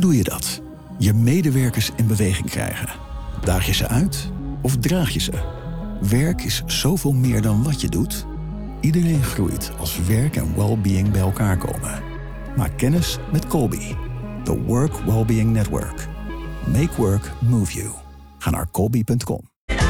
doe je dat? Je medewerkers in beweging krijgen. Daag je ze uit of draag je ze? Werk is zoveel meer dan wat je doet. Iedereen groeit als werk en well-being bij elkaar komen. Maak kennis met Colby, the Work Wellbeing Network. Make work move you. Ga naar colby.com.